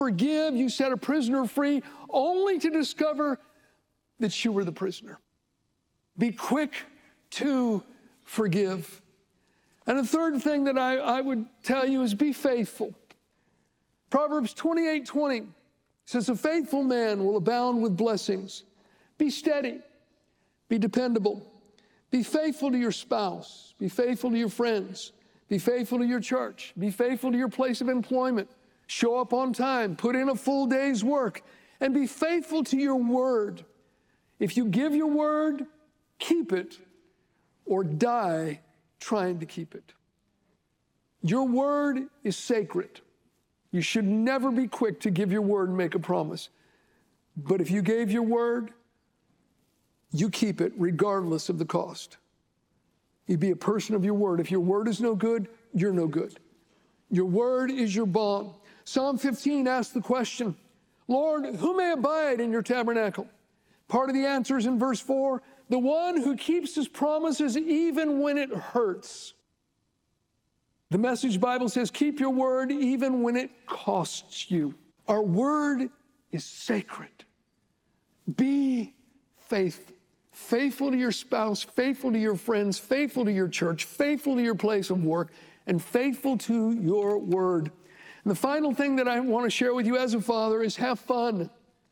forgive, you set a prisoner free, only to discover that you were the prisoner. Be quick to forgive. And the third thing that I would tell you is be faithful. Proverbs 28:20 says, a faithful man will abound with blessings. Be steady, be dependable, be faithful to your spouse, be faithful to your friends, be faithful to your church, be faithful to your place of employment, show up on time, put in a full day's work, and be faithful to your word. If you give your word, keep it, or die trying to keep it. Your word is sacred. You should never be quick to give your word and make a promise. But if you gave your word, you keep it regardless of the cost. You be a person of your word. If your word is no good, you're no good. Your word is your bond. Psalm 15 asks the question, Lord, who may abide in your tabernacle? Part of the answer is in verse 4, the one who keeps his promises even when it hurts. The Message Bible says, keep your word even when it costs you. Our word is sacred. Be faithful. Faithful to your spouse, faithful to your friends, faithful to your church, faithful to your place of work, and faithful to your word. And the final thing that I want to share with you as a father is have fun.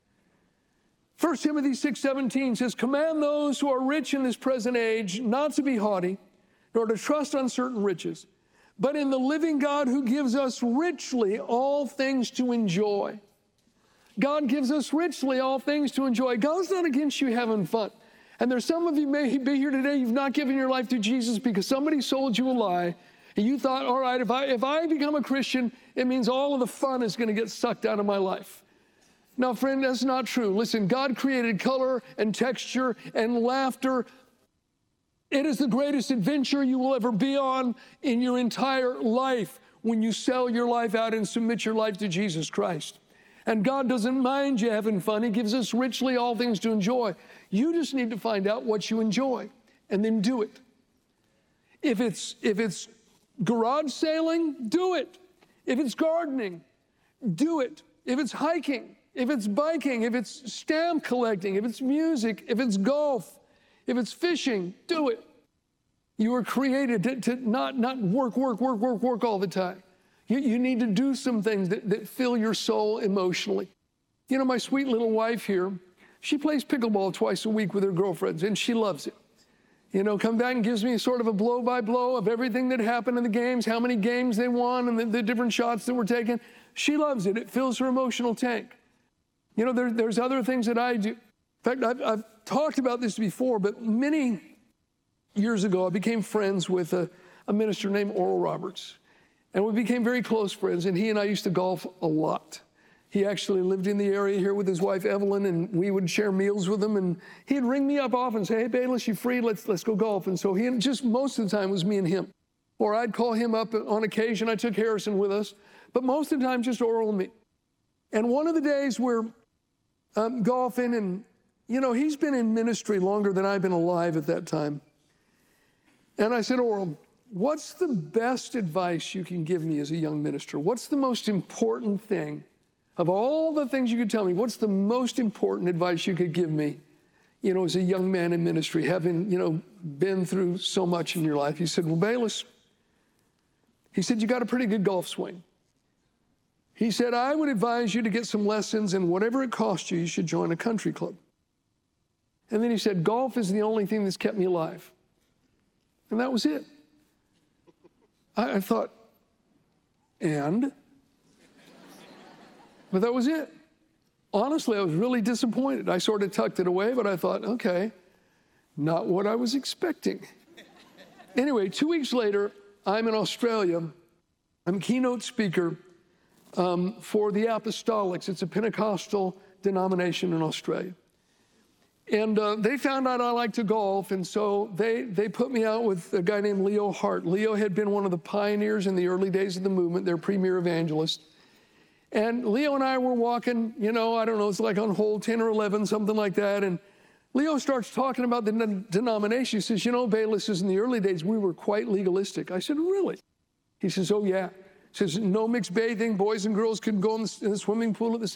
1 Timothy 6:17 says, command those who are rich in this present age not to be haughty, nor to trust uncertain riches, but in the living God who gives us richly all things to enjoy. God gives us richly all things to enjoy. God's not against you having fun. And there's some of you may be here today, you've not given your life to Jesus because somebody sold you a lie, and you thought, all right, if I become a Christian, it means all of the fun is going to get sucked out of my life. Now, friend, that's not true. Listen, God created color and texture and laughter. It is the greatest adventure you will ever be on in your entire life when you sell your life out and submit your life to Jesus Christ. And God doesn't mind you having fun. He gives us richly all things to enjoy. You just need to find out what you enjoy and then do it. If it's garage sailing, do it. If it's gardening, do it. If it's hiking, if it's biking, if it's stamp collecting, if it's music, if it's golf, if it's fishing, do it. You were created to not work all the time. You need to do some things that fill your soul emotionally. You know, my sweet little wife here, she plays pickleball twice a week with her girlfriends, and she loves it. You know, come back and gives me sort of a blow-by-blow of everything that happened in the games, how many games they won, and the different shots that were taken. She loves it. It fills her emotional tank. You know, there's other things that I do. In fact, I've talked about this before, but many years ago, I became friends with a minister named Oral Roberts. And we became very close friends, and he and I used to golf a lot. He actually lived in the area here with his wife, Evelyn, and we would share meals with him. And he'd ring me up often and say, hey, Bayless, you free? Let's go golf. And so he, just most of the time, was me and him. Or I'd call him up on occasion. I took Harrison with us. But most of the time, just Oral and me. And one of the days we're golfing, and, you know, he's been in ministry longer than I've been alive at that time. And I said, Oral, what's the best advice you can give me as a young minister? What's the most important thing? Of all the things you could tell me, what's the most important advice you could give me, you know, as a young man in ministry, having, you know, been through so much in your life? He said, well, Bayless, he said, you got a pretty good golf swing. He said, I would advise you to get some lessons, and whatever it costs you, you should join a country club. And then he said, golf is the only thing that's kept me alive. And that was it. I thought, and? But that was it. Honestly, I was really disappointed. I sort of tucked it away, but I thought, okay, not what I was expecting. Anyway, 2 weeks later, I'm in Australia. I'm a keynote speaker for the Apostolics. It's a Pentecostal denomination in Australia. And they found out I like to golf, and so they put me out with a guy named Leo Hart. Leo had been one of the pioneers in the early days of the movement, their premier evangelist. And Leo and I were walking, you know, I don't know, it's like on hole 10 or 11, something like that. And Leo starts talking about the denomination. He says, you know, Bayless, in the early days, we were quite legalistic. I said, really? He says, oh, yeah. says no mixed bathing. Boys and girls can go in the swimming pool at the same